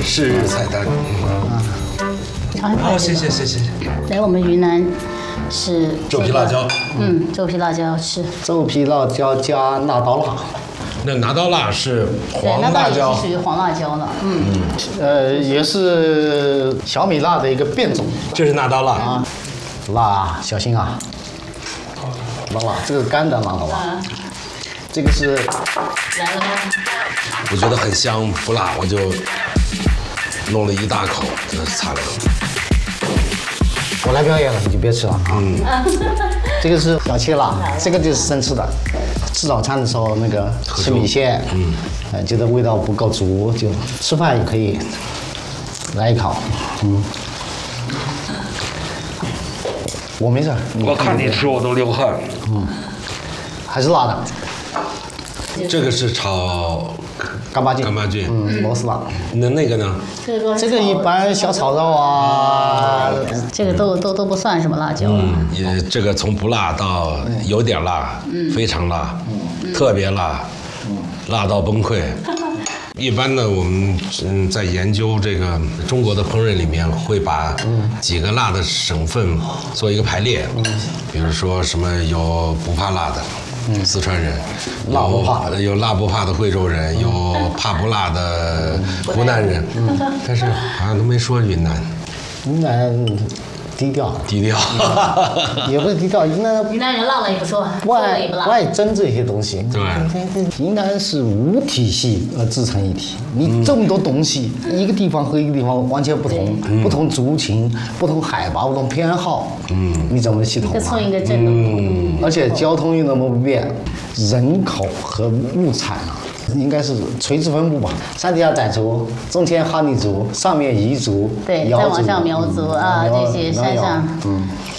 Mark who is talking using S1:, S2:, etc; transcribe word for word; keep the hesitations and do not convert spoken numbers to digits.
S1: 是菜单。好，谢谢谢谢。
S2: 来，我们云南是
S1: 皱皮辣椒。
S2: 嗯，皱皮辣椒吃。
S3: 皱皮辣椒加辣刀辣。
S1: 那拿刀辣是黄
S2: 辣
S1: 辣椒，
S2: 也是属于黄辣椒了。嗯，
S3: 呃，也是小米辣的一个变种。
S1: 这是拿刀辣
S3: 啊，辣小心啊！辣辣，这个是干的辣刀辣，这个是
S2: 来了吗？
S1: 我觉得很香，不辣，我就弄了一大口，就擦了。
S3: 我来表演了，你就别吃了啊。嗯，这个是小切辣，这个就是生吃的。吃早餐的时候那个吃米线，嗯，呃，觉得味道不够足，就吃饭也可以来一口，嗯。我没事，
S1: 我看你吃我都流汗。
S3: 嗯，还是辣的。
S1: 这个是炒
S3: 干巴菌，
S1: 干巴菌，
S3: 嗯，螺丝辣。
S1: 那那个呢？
S3: 这个一般小炒肉啊，
S2: 这个都都都不算什么辣椒。
S1: 嗯，也这个从不辣到有点辣，非常辣，特别辣，辣到崩溃。一般呢，我们嗯在研究这个中国的烹饪里面，会把几个辣的省份做一个排列，比如说什么有不怕辣的四川人，
S3: 辣不怕
S1: 有辣不怕的贵州人，有怕不辣的湖南人，但是好像都没说云南。
S3: 云南低调，
S1: 低调，
S3: 也不是低调，云南
S2: 云南人辣了也不说，
S3: 不爱不爱争这些东西。
S1: 对，
S3: 云南是无体系而自成一体，你这么多东西，一个地方和一个地方完全不同，不同族群、不同海拔、不同偏好，嗯，你怎么系统
S2: 一个村一个镇的。
S3: 嗯，而且交通又那么不便，人口和物产啊。应该是垂直分布吧，山底下傣族，中间哈尼族，上面彝族，
S2: 对，
S3: 瑶族
S2: 再往上苗族啊，这些山上，
S3: 嗯。